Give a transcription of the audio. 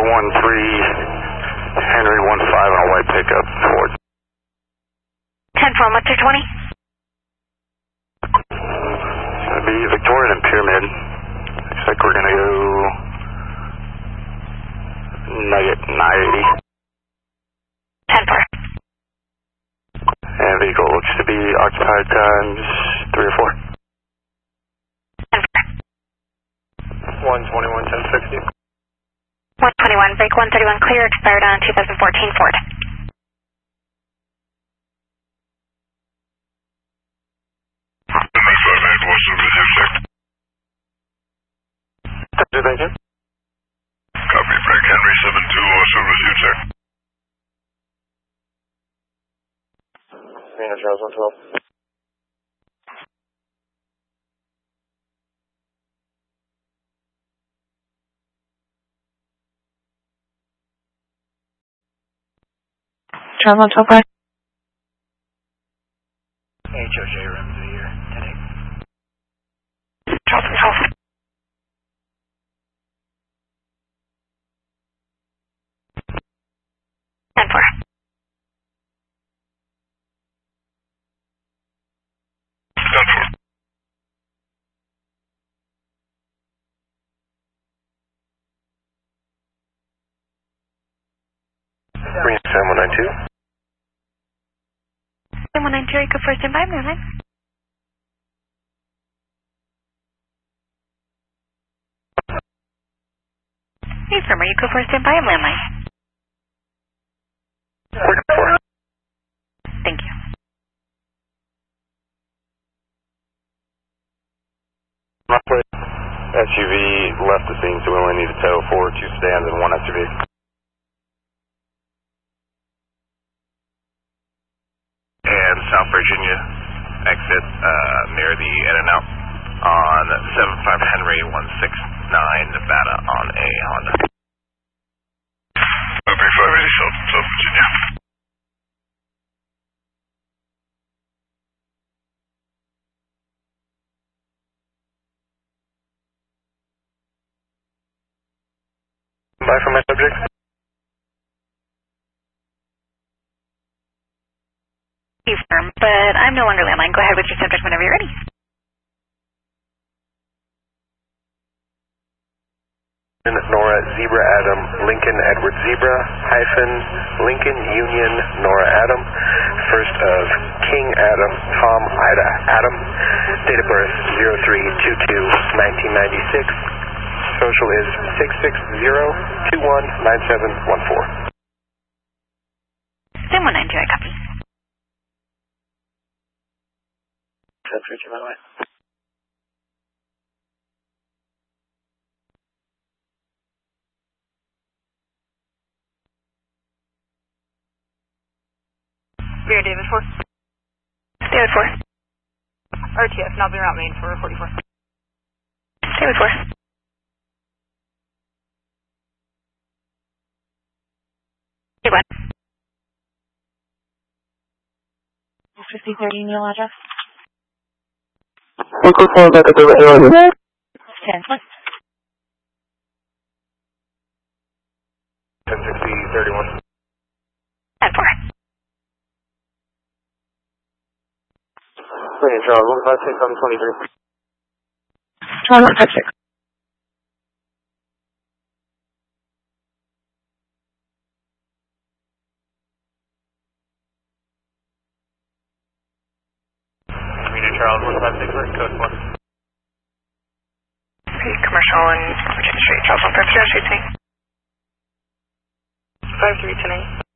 Henry 15 on a white pickup Ford. 10-4, what's your 20? It's going to be Victoria and Pyramid. Looks like we're going to go Nugget 980. 10-4. And vehicle looks to be occupied times 3 or 4. 10-4. 121, 1060. 121, break 131 clear, expired on 2014 Ford. Thank you. Copy, Frank Henry 72, also review check. Charles 112. Charles 112. HOJ rooms of the year today. Charles 112. Green Sam 192. Sam 192, you go first and by landline. Hey, firm, you go first and by landline. Thank you. SUV left the scene, so we only need to tow 4 2 stands and 1 SUV. And South Virginia exit near the In-N-Out on 75 Henry 169 Nevada on a Honda. Copy 580 South Virginia. Bye for my subject. Firm, but I'm no longer landline. Go ahead with your subject whenever you're ready. Nora Zebra Adam Lincoln Edward Zebra - Lincoln Union Nora Adam, first of King Adam Tom Ida Adam, date of birth 03/22/1996, social is 660-219714. Sam 192, I copy. That's Richard, by the way. Rear David 4. David 4. RTF, now be route main for 44. David 4. Hey, what? 5030 email address. We'll go forward back at the radio. 10. 1060-31. 10-4. Charles 156 on 23. Charles 156. Charles 156, code 4. Commercial and Virginia Street, Charles 156, street to me. 53 tonight.